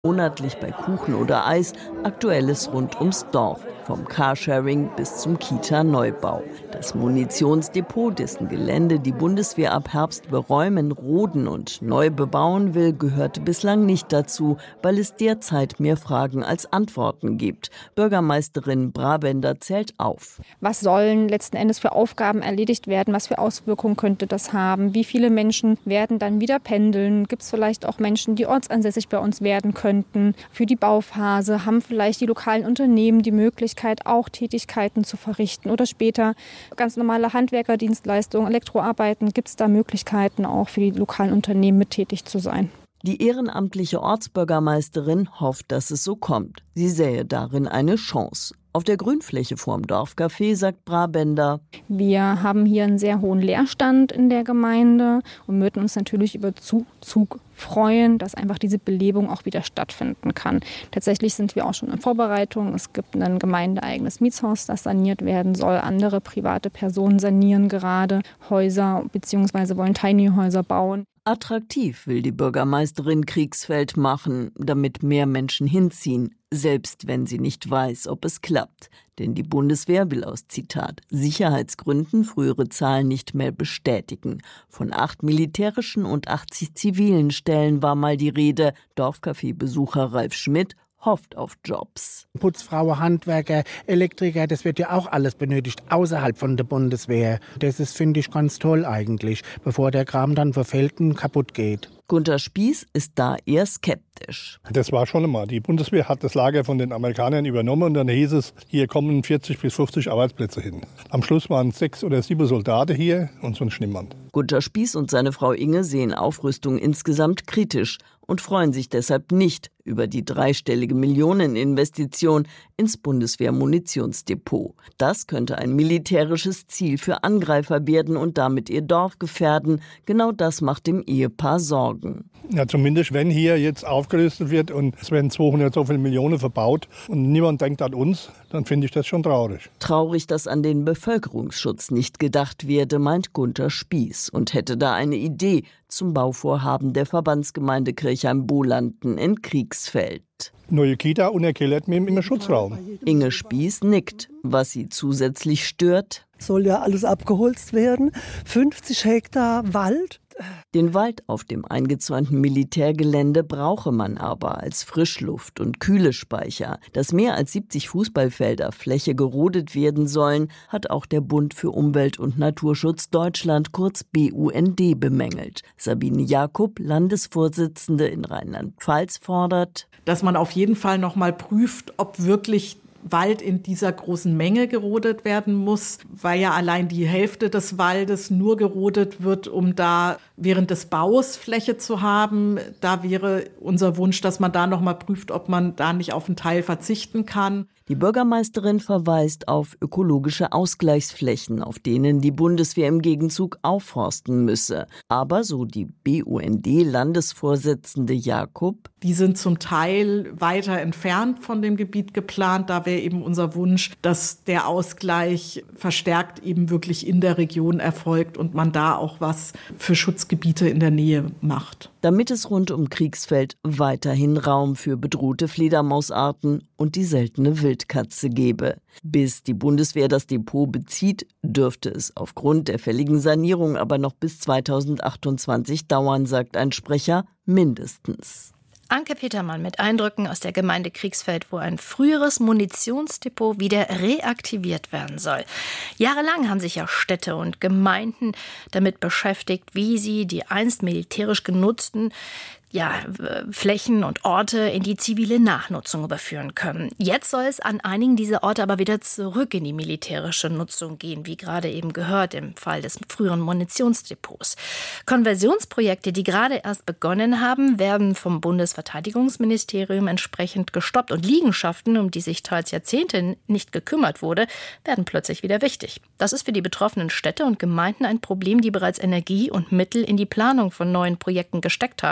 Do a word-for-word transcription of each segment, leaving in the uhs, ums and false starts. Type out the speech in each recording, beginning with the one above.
Monatlich bei Kuchen oder Eis, Aktuelles rund ums Dorf, vom Carsharing bis zum Kita-Neubau. Das Munitionsdepot, dessen Gelände die Bundeswehr ab Herbst beräumen, roden und neu bebauen will, gehörte bislang nicht dazu, weil es derzeit mehr Fragen als Antworten gibt. Bürgermeisterin Brabender zählt auf. Was sollen letzten Endes für Aufgaben erledigt werden? Was für Auswirkungen könnte das haben? Wie viele Menschen werden dann wieder pendeln? Gibt es vielleicht auch Menschen, die ortsansässig bei uns werden können? Für die Bauphase haben vielleicht die lokalen Unternehmen die Möglichkeit, auch Tätigkeiten zu verrichten oder später ganz normale Handwerkerdienstleistungen, Elektroarbeiten. Gibt es da Möglichkeiten, auch für die lokalen Unternehmen mit tätig zu sein? Die ehrenamtliche Ortsbürgermeisterin hofft, dass es so kommt. Sie sähe darin eine Chance. Auf der Grünfläche vorm Dorfcafé sagt Brabender: Wir haben hier einen sehr hohen Leerstand in der Gemeinde und würden uns natürlich über Zuzug freuen, dass einfach diese Belebung auch wieder stattfinden kann. Tatsächlich sind wir auch schon in Vorbereitung. Es gibt ein gemeindeeigenes Mietshaus, das saniert werden soll. Andere private Personen sanieren gerade Häuser bzw. wollen Tiny-Häuser bauen. Attraktiv will die Bürgermeisterin Kriegsfeld machen, damit mehr Menschen hinziehen, selbst wenn sie nicht weiß, ob es klappt. Denn die Bundeswehr will aus, Zitat, Sicherheitsgründen frühere Zahlen nicht mehr bestätigen. Von acht militärischen und achtzig zivilen Stellen war mal die Rede. Dorfcafé-Besucher Ralf Schmidt hofft auf Jobs. Putzfrau, Handwerker, Elektriker, das wird ja auch alles benötigt außerhalb von der Bundeswehr. Das ist, finde ich, ganz toll eigentlich, bevor der Kram dann verfällt und kaputt geht. Gunter Spieß ist da eher skeptisch. Das war schon immer. Die Bundeswehr hat das Lager von den Amerikanern übernommen und dann hieß es, hier kommen vierzig bis fünfzig Arbeitsplätze hin. Am Schluss waren sechs oder sieben Soldaten hier und sonst niemand. Gunter Spieß und seine Frau Inge sehen Aufrüstung insgesamt kritisch und freuen sich deshalb nicht über die dreistellige Millioneninvestition ins Bundeswehr-Munitionsdepot. Das könnte ein militärisches Ziel für Angreifer werden und damit ihr Dorf gefährden. Genau das macht dem Ehepaar Sorgen. Ja, zumindest wenn hier jetzt aufgerüstet wird und es werden zweihundert so viele Millionen verbaut und niemand denkt an uns, dann finde ich das schon traurig. Traurig, dass an den Bevölkerungsschutz nicht gedacht werde, meint Gunter Spieß und hätte da eine Idee zum Bauvorhaben der Verbandsgemeinde Kirchheim-Bolanden in Kriegsfeld. Neue Kita und er kellert mir im Schutzraum. Inge Spieß nickt. Was sie zusätzlich stört: Soll ja alles abgeholzt werden. fünfzig Hektar Wald. Den Wald auf dem eingezäunten Militärgelände brauche man aber als Frischluft- und Kühlespeicher. Dass mehr als siebzig Fußballfelder Fläche gerodet werden sollen, hat auch der Bund für Umwelt und Naturschutz Deutschland, kurz B U N D, bemängelt. Sabine Jakob, Landesvorsitzende in Rheinland-Pfalz, fordert, dass man auf jeden Fall noch mal prüft, ob wirklich Wald in dieser großen Menge gerodet werden muss, weil ja allein die Hälfte des Waldes nur gerodet wird, um da während des Baus Fläche zu haben. Da wäre unser Wunsch, dass man da noch mal prüft, ob man da nicht auf einen Teil verzichten kann. Die Bürgermeisterin verweist auf ökologische Ausgleichsflächen, auf denen die Bundeswehr im Gegenzug aufforsten müsse. Aber, so die B U N D-Landesvorsitzende Jakob, die sind zum Teil weiter entfernt von dem Gebiet geplant. Da wäre eben unser Wunsch, dass der Ausgleich verstärkt eben wirklich in der Region erfolgt und man da auch was für Schutzgebiete in der Nähe macht. Damit es rund um Kriegsfeld weiterhin Raum für bedrohte Fledermausarten und die seltene Wildkatze gebe. Bis die Bundeswehr das Depot bezieht, dürfte es aufgrund der fälligen Sanierung aber noch bis zweitausendachtundzwanzig dauern, sagt ein Sprecher, mindestens. Anke Petermann mit Eindrücken aus der Gemeinde Kriegsfeld, wo ein früheres Munitionsdepot wieder reaktiviert werden soll. Jahrelang haben sich ja Städte und Gemeinden damit beschäftigt, wie sie die einst militärisch genutzten ja, Flächen und Orte in die zivile Nachnutzung überführen können. Jetzt soll es an einigen dieser Orte aber wieder zurück in die militärische Nutzung gehen, wie gerade eben gehört im Fall des früheren Munitionsdepots. Konversionsprojekte, die gerade erst begonnen haben, werden vom Bundesverteidigungsministerium entsprechend gestoppt und Liegenschaften, um die sich teils Jahrzehnte nicht gekümmert wurde, werden plötzlich wieder wichtig. Das ist für die betroffenen Städte und Gemeinden ein Problem, die bereits Energie und Mittel in die Planung von neuen Projekten gesteckt haben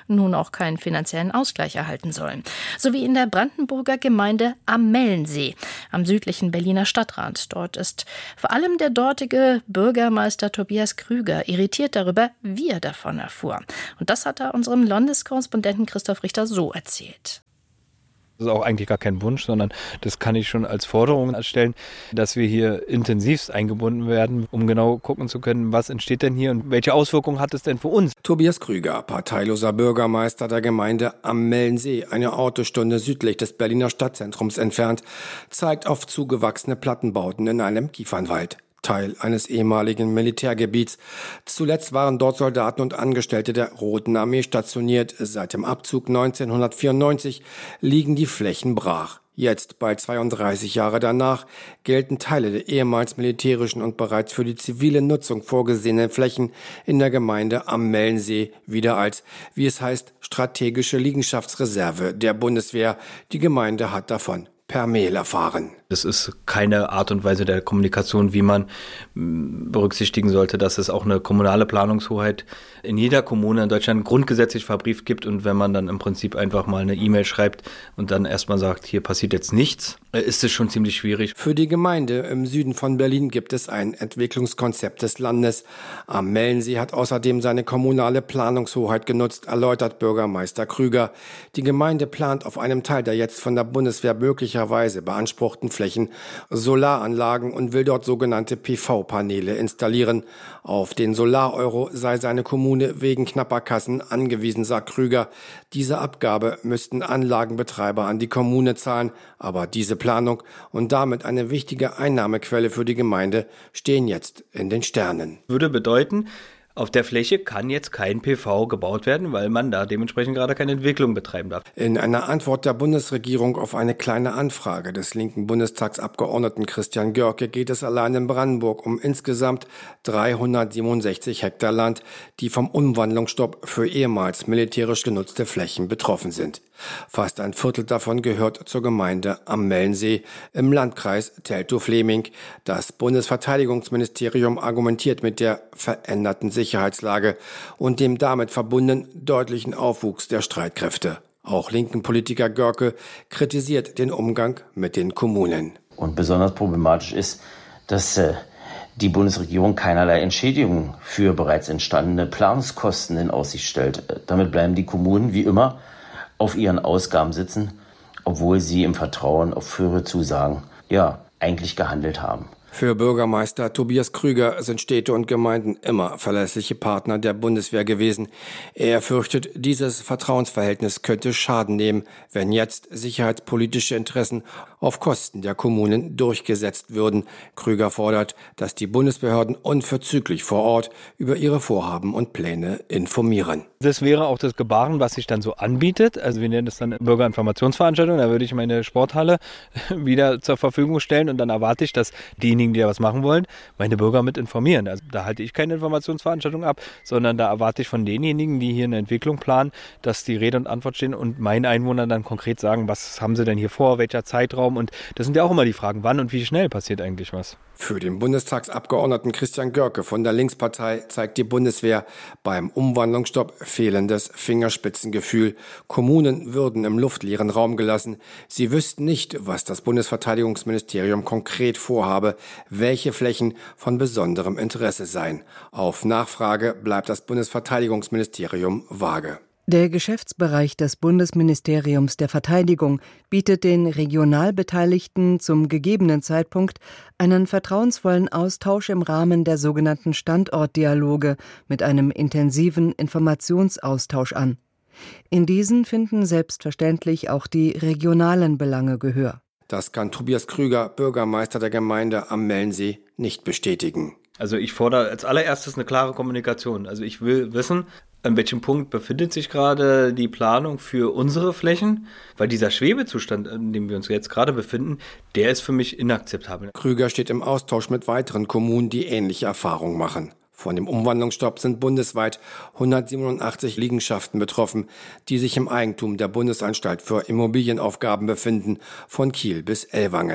nun auch keinen finanziellen Ausgleich erhalten sollen. So wie in der Brandenburger Gemeinde am Mellensee, am südlichen Berliner Stadtrand. Dort ist vor allem der dortige Bürgermeister Tobias Krüger irritiert darüber, wie er davon erfuhr. Und das hat er unserem Landeskorrespondenten Christoph Richter so erzählt. Das ist auch eigentlich gar kein Wunsch, sondern das kann ich schon als Forderung erstellen, dass wir hier intensivst eingebunden werden, um genau gucken zu können, was entsteht denn hier und welche Auswirkungen hat es denn für uns. Tobias Krüger, parteiloser Bürgermeister der Gemeinde am Mellensee, eine Autostunde südlich des Berliner Stadtzentrums entfernt, zeigt auf zugewachsene Plattenbauten in einem Kiefernwald. Teil eines ehemaligen Militärgebiets. Zuletzt waren dort Soldaten und Angestellte der Roten Armee stationiert. Seit dem Abzug neunzehnhundertvierundneunzig liegen die Flächen brach. Jetzt, bald zweiunddreißig Jahre danach, gelten Teile der ehemals militärischen und bereits für die zivile Nutzung vorgesehenen Flächen in der Gemeinde am Mellensee wieder als, wie es heißt, strategische Liegenschaftsreserve der Bundeswehr. Die Gemeinde hat davon per Mail erfahren. Das ist keine Art und Weise der Kommunikation, wie man berücksichtigen sollte, dass es auch eine kommunale Planungshoheit in jeder Kommune in Deutschland grundgesetzlich verbrieft gibt. Und wenn man dann im Prinzip einfach mal eine E-Mail schreibt und dann erstmal sagt, hier passiert jetzt nichts, ist es schon ziemlich schwierig. Für die Gemeinde im Süden von Berlin gibt es ein Entwicklungskonzept des Landes. Am Mellensee hat außerdem seine kommunale Planungshoheit genutzt, erläutert Bürgermeister Krüger. Die Gemeinde plant auf einem Teil der jetzt von der Bundeswehr möglicherweise beanspruchten Flächen Solaranlagen und will dort sogenannte P V-Paneele installieren. Auf den Solar-Euro sei seine Kommune wegen knapper Kassen angewiesen, sagt Krüger. Diese Abgabe müssten Anlagenbetreiber an die Kommune zahlen, aber diese Planung und damit eine wichtige Einnahmequelle für die Gemeinde stehen jetzt in den Sternen. Würde bedeuten, auf der Fläche kann jetzt kein P V gebaut werden, weil man da dementsprechend gerade keine Entwicklung betreiben darf. In einer Antwort der Bundesregierung auf eine kleine Anfrage des linken Bundestagsabgeordneten Christian Görke geht es allein in Brandenburg um insgesamt dreihundertsiebenundsechzig Hektar Land, die vom Umwandlungsstopp für ehemals militärisch genutzte Flächen betroffen sind. Fast ein Viertel davon gehört zur Gemeinde am Mellensee im Landkreis Teltow-Fleming. Das Bundesverteidigungsministerium argumentiert mit der veränderten Sicherheitslage und dem damit verbundenen deutlichen Aufwuchs der Streitkräfte. Auch linken Politiker Görke kritisiert den Umgang mit den Kommunen. Und besonders problematisch ist, dass äh, die Bundesregierung keinerlei Entschädigung für bereits entstandene Planungskosten in Aussicht stellt. Damit bleiben die Kommunen wie immer auf ihren Ausgaben sitzen, obwohl sie im Vertrauen auf frühere Zusagen ja eigentlich gehandelt haben. Für Bürgermeister Tobias Krüger sind Städte und Gemeinden immer verlässliche Partner der Bundeswehr gewesen. Er fürchtet, dieses Vertrauensverhältnis könnte Schaden nehmen, wenn jetzt sicherheitspolitische Interessen auf Kosten der Kommunen durchgesetzt würden. Krüger fordert, dass die Bundesbehörden unverzüglich vor Ort über ihre Vorhaben und Pläne informieren. Das wäre auch das Gebaren, was sich dann so anbietet. Also wir nennen das dann Bürgerinformationsveranstaltung. Da würde ich meine Sporthalle wieder zur Verfügung stellen und dann erwarte ich, dass diejenigen, die da was machen wollen, meine Bürger mit informieren. Also da halte ich keine Informationsveranstaltung ab, sondern da erwarte ich von denjenigen, die hier eine Entwicklung planen, dass die Rede und Antwort stehen und meinen Einwohnern dann konkret sagen, was haben sie denn hier vor, welcher Zeitraum, und das sind ja auch immer die Fragen, wann und wie schnell passiert eigentlich was. Für den Bundestagsabgeordneten Christian Görke von der Linkspartei zeigt die Bundeswehr beim Umwandlungsstopp fehlendes Fingerspitzengefühl. Kommunen würden im luftleeren Raum gelassen. Sie wüssten nicht, was das Bundesverteidigungsministerium konkret vorhabe, welche Flächen von besonderem Interesse seien. Auf Nachfrage bleibt das Bundesverteidigungsministerium vage. Der Geschäftsbereich des Bundesministeriums der Verteidigung bietet den regional Beteiligten zum gegebenen Zeitpunkt einen vertrauensvollen Austausch im Rahmen der sogenannten Standortdialoge mit einem intensiven Informationsaustausch an. In diesen finden selbstverständlich auch die regionalen Belange Gehör. Das kann Tobias Krüger, Bürgermeister der Gemeinde am Mellensee, nicht bestätigen. Also ich fordere als allererstes eine klare Kommunikation. Also ich will wissen, an welchem Punkt befindet sich gerade die Planung für unsere Flächen? Weil dieser Schwebezustand, in dem wir uns jetzt gerade befinden, der ist für mich inakzeptabel. Krüger steht im Austausch mit weiteren Kommunen, die ähnliche Erfahrungen machen. Von dem Umwandlungsstopp sind bundesweit hundertsiebenundachtzig Liegenschaften betroffen, die sich im Eigentum der Bundesanstalt für Immobilienaufgaben befinden, von Kiel bis Ellwangen.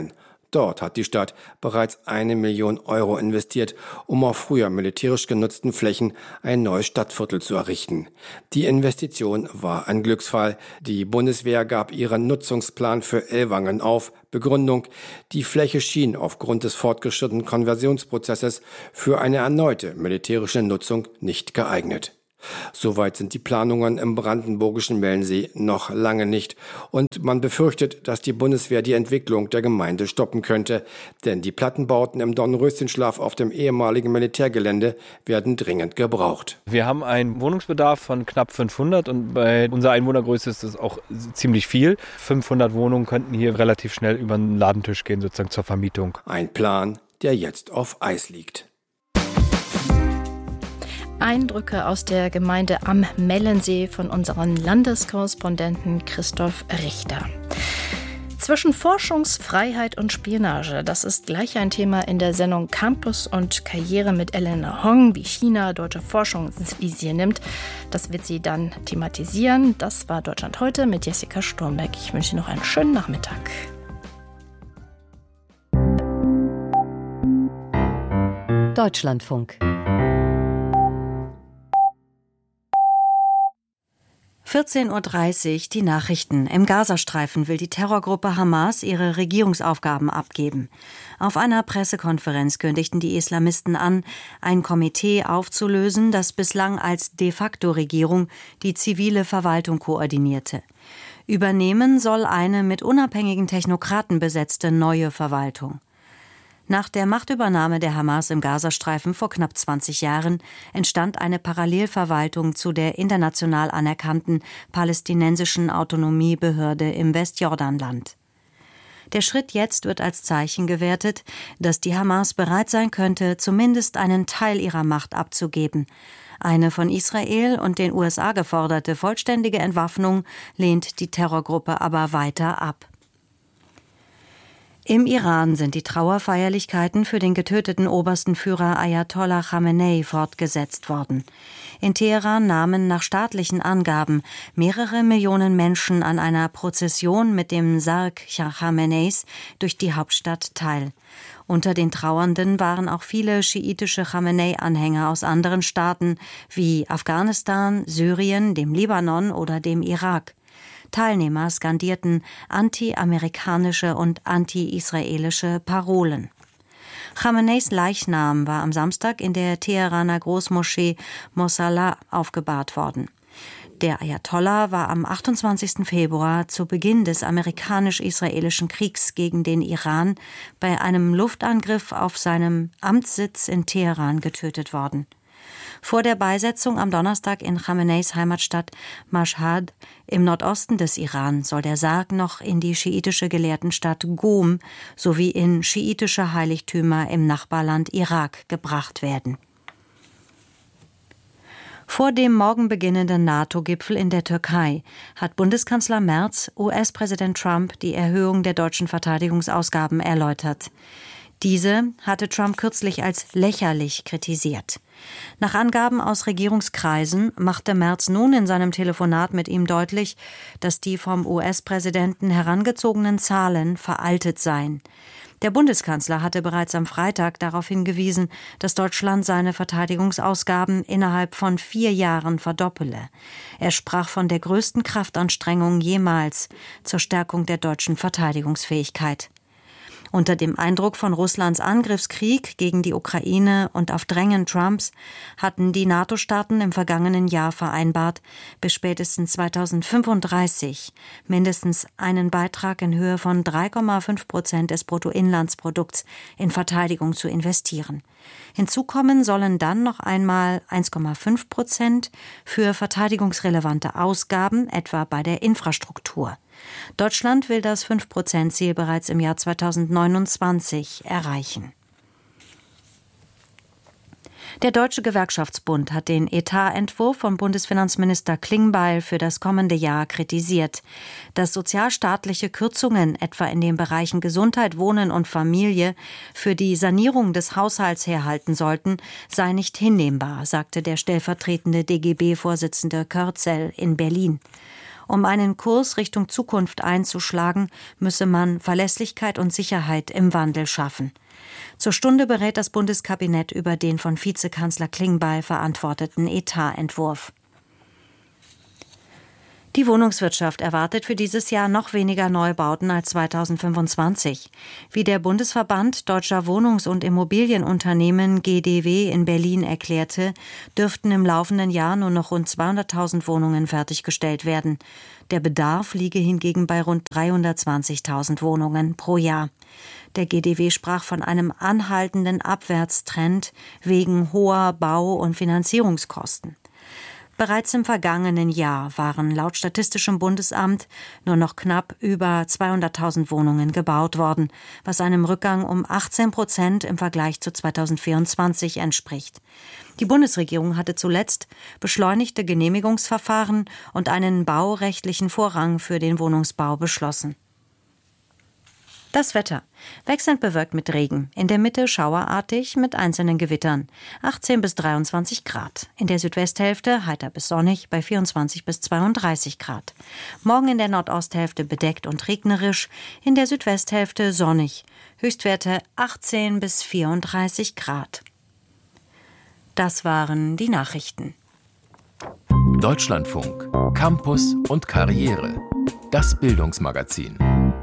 Dort hat die Stadt bereits eine Million Euro investiert, um auf früher militärisch genutzten Flächen ein neues Stadtviertel zu errichten. Die Investition war ein Glücksfall. Die Bundeswehr gab ihren Nutzungsplan für Ellwangen auf. Begründung: Die Fläche schien aufgrund des fortgeschrittenen Konversionsprozesses für eine erneute militärische Nutzung nicht geeignet. Soweit sind die Planungen im brandenburgischen Mellensee noch lange nicht und man befürchtet, dass die Bundeswehr die Entwicklung der Gemeinde stoppen könnte, denn die Plattenbauten im Dornröschenschlaf auf dem ehemaligen Militärgelände werden dringend gebraucht. Wir haben einen Wohnungsbedarf von knapp fünfhundert und bei unserer Einwohnergröße ist das auch ziemlich viel. fünfhundert Wohnungen könnten hier relativ schnell über den Ladentisch gehen, sozusagen zur Vermietung. Ein Plan, der jetzt auf Eis liegt. Eindrücke aus der Gemeinde am Mellensee von unserem Landeskorrespondenten Christoph Richter. Zwischen Forschungsfreiheit und Spionage, das ist gleich ein Thema in der Sendung Campus und Karriere mit Elena Hong, wie China deutsche Forschungsvisier nimmt. Das wird sie dann thematisieren. Das war Deutschland heute mit Jessica Sturmbeck. Ich wünsche Ihnen noch einen schönen Nachmittag. Deutschlandfunk. vierzehn Uhr dreißig, die Nachrichten. Im Gazastreifen will die Terrorgruppe Hamas ihre Regierungsaufgaben abgeben. Auf einer Pressekonferenz kündigten die Islamisten an, ein Komitee aufzulösen, das bislang als De-facto-Regierung die zivile Verwaltung koordinierte. Übernehmen soll eine mit unabhängigen Technokraten besetzte neue Verwaltung. Nach der Machtübernahme der Hamas im Gazastreifen vor knapp zwanzig Jahren entstand eine Parallelverwaltung zu der international anerkannten palästinensischen Autonomiebehörde im Westjordanland. Der Schritt jetzt wird als Zeichen gewertet, dass die Hamas bereit sein könnte, zumindest einen Teil ihrer Macht abzugeben. Eine von Israel und den U S A geforderte vollständige Entwaffnung lehnt die Terrorgruppe aber weiter ab. Im Iran sind die Trauerfeierlichkeiten für den getöteten obersten Führer Ayatollah Khamenei fortgesetzt worden. In Teheran nahmen nach staatlichen Angaben mehrere Millionen Menschen an einer Prozession mit dem Sarg Khameneis durch die Hauptstadt teil. Unter den Trauernden waren auch viele schiitische Khamenei-Anhänger aus anderen Staaten wie Afghanistan, Syrien, dem Libanon oder dem Irak. Teilnehmer skandierten anti-amerikanische und anti-israelische Parolen. Khameneis Leichnam war am Samstag in der Teheraner Großmoschee Mosalla aufgebahrt worden. Der Ayatollah war am achtundzwanzigsten Februar zu Beginn des amerikanisch-israelischen Kriegs gegen den Iran bei einem Luftangriff auf seinem Amtssitz in Teheran getötet worden. Vor der Beisetzung am Donnerstag in Khameneis Heimatstadt Mashhad im Nordosten des Iran soll der Sarg noch in die schiitische Gelehrtenstadt Qom sowie in schiitische Heiligtümer im Nachbarland Irak gebracht werden. Vor dem morgen beginnenden NATO-Gipfel in der Türkei hat Bundeskanzler Merz U S-Präsident Trump die Erhöhung der deutschen Verteidigungsausgaben erläutert. Diese hatte Trump kürzlich als lächerlich kritisiert. Nach Angaben aus Regierungskreisen machte Merz nun in seinem Telefonat mit ihm deutlich, dass die vom U S-Präsidenten herangezogenen Zahlen veraltet seien. Der Bundeskanzler hatte bereits am Freitag darauf hingewiesen, dass Deutschland seine Verteidigungsausgaben innerhalb von vier Jahren verdoppele. Er sprach von der größten Kraftanstrengung jemals zur Stärkung der deutschen Verteidigungsfähigkeit. Unter dem Eindruck von Russlands Angriffskrieg gegen die Ukraine und auf Drängen Trumps hatten die NATO-Staaten im vergangenen Jahr vereinbart, bis spätestens zweitausendfünfunddreißig mindestens einen Beitrag in Höhe von drei Komma fünf Prozent des Bruttoinlandsprodukts in Verteidigung zu investieren. Hinzu kommen sollen dann noch einmal eins Komma fünf Prozent für verteidigungsrelevante Ausgaben, etwa bei der Infrastruktur. Deutschland will das fünf Prozent Ziel bereits im Jahr zweitausendneunundzwanzig erreichen. Der Deutsche Gewerkschaftsbund hat den Etatentwurf von Bundesfinanzminister Klingbeil für das kommende Jahr kritisiert. Dass sozialstaatliche Kürzungen, etwa in den Bereichen Gesundheit, Wohnen und Familie, für die Sanierung des Haushalts herhalten sollten, sei nicht hinnehmbar, sagte der stellvertretende D G B-Vorsitzende Körzel in Berlin. Um einen Kurs Richtung Zukunft einzuschlagen, müsse man Verlässlichkeit und Sicherheit im Wandel schaffen. Zur Stunde berät das Bundeskabinett über den von Vizekanzler Klingbeil verantworteten Etatentwurf. Die Wohnungswirtschaft erwartet für dieses Jahr noch weniger Neubauten als zweitausendfünfundzwanzig. Wie der Bundesverband Deutscher Wohnungs- und Immobilienunternehmen G D W in Berlin erklärte, dürften im laufenden Jahr nur noch rund zweihunderttausend Wohnungen fertiggestellt werden. Der Bedarf liege hingegen bei rund dreihundertzwanzigtausend Wohnungen pro Jahr. Der G D W sprach von einem anhaltenden Abwärtstrend wegen hoher Bau- und Finanzierungskosten. Bereits im vergangenen Jahr waren laut Statistischem Bundesamt nur noch knapp über zweihunderttausend Wohnungen gebaut worden, was einem Rückgang um achtzehn Prozent im Vergleich zu zweitausendvierundzwanzig entspricht. Die Bundesregierung hatte zuletzt beschleunigte Genehmigungsverfahren und einen baurechtlichen Vorrang für den Wohnungsbau beschlossen. Das Wetter. Wechselnd bewölkt mit Regen. In der Mitte schauerartig mit einzelnen Gewittern. achtzehn bis dreiundzwanzig Grad. In der Südwesthälfte heiter bis sonnig bei vierundzwanzig bis zweiunddreißig Grad. Morgen in der Nordosthälfte bedeckt und regnerisch. In der Südwesthälfte sonnig. Höchstwerte achtzehn bis vierunddreißig Grad. Das waren die Nachrichten. Deutschlandfunk. Campus und Karriere. Das Bildungsmagazin.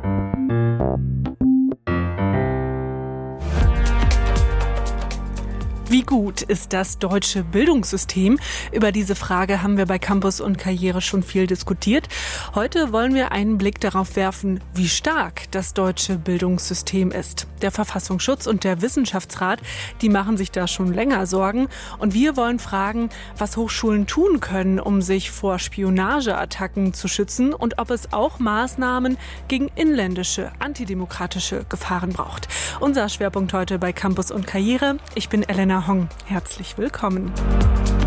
Wie gut ist das deutsche Bildungssystem? Über diese Frage haben wir bei Campus und Karriere schon viel diskutiert. Heute wollen wir einen Blick darauf werfen, wie stark das deutsche Bildungssystem ist. Der Verfassungsschutz und der Wissenschaftsrat, die machen sich da schon länger Sorgen. Und wir wollen fragen, was Hochschulen tun können, um sich vor Spionageattacken zu schützen und ob es auch Maßnahmen gegen inländische, antidemokratische Gefahren braucht. Unser Schwerpunkt heute bei Campus und Karriere. Ich bin Elena Hong. Herzlich willkommen.